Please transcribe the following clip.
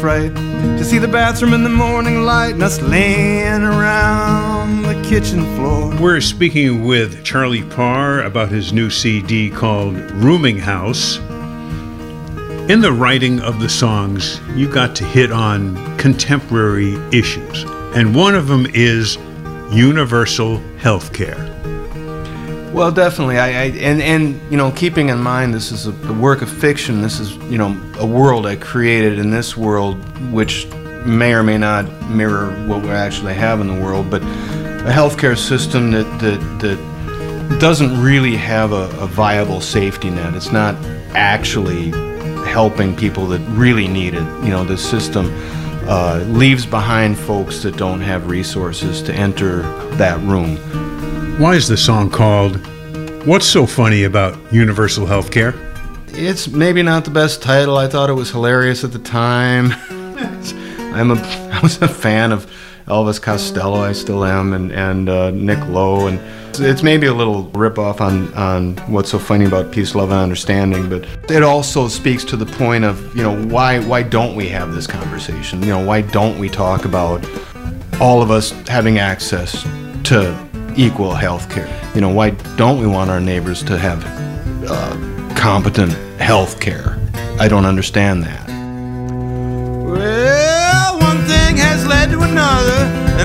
right to see the bathroom in the morning light and us laying around the kitchen floor. We're speaking with Charlie Parr about his new CD called Rooming House. In the writing of the songs, you got to hit on contemporary issues, and one of them is universal health care. Well, definitely. And you know, keeping in mind this is a work of fiction. This is, you know, a world I created in this world, which may or may not mirror what we actually have in the world. But a healthcare system that doesn't really have a viable safety net. It's not actually helping people that really need it. You know, this system leaves behind folks that don't have resources to enter that room. Why is the song called What's So Funny About Universal Healthcare? It's maybe not the best title. I thought it was hilarious at the time. I was a fan of Elvis Costello, I still am, and Nick Lowe, and it's maybe a little ripoff on What's So Funny About Peace, Love, and Understanding, but it also speaks to the point of, you know, why don't we have this conversation? You know, why don't we talk about all of us having access to equal health care? You know, why don't we want our neighbors to have competent health care? I don't understand that.